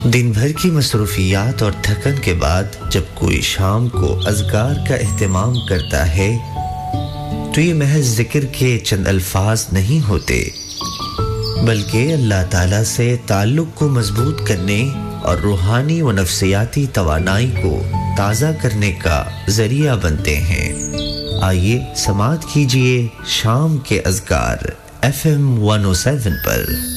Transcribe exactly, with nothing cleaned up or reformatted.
दिन भर की मसरूफियात और थकन के बाद जब कोई शाम को अज़कार का एहतमाम करता है तो ये महज जिक्र के चंद अल्फाज नहीं होते, बल्कि अल्लाह ताला से ताल्लुक़ को मजबूत करने और रूहानी व नफ्सियाती तवानाई को ताज़ा करने का ज़रिया बनते हैं। आइए समाअत कीजिए शाम के अज़कार F M one O seven पर।